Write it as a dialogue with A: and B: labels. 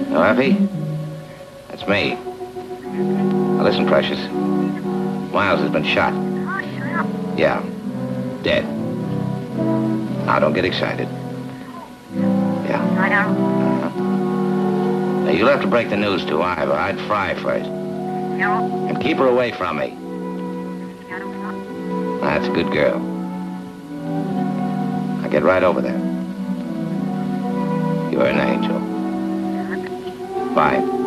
A: Oh, Effie? That's me. Now listen, Precious. Miles has been shot. Yeah. Dead. Now, don't get excited. Yeah. Now, you'll have to break the news to Ivor. I'd fry first. And keep her away from me. That's a good girl. I'll get right over there. You're an angel. Bye.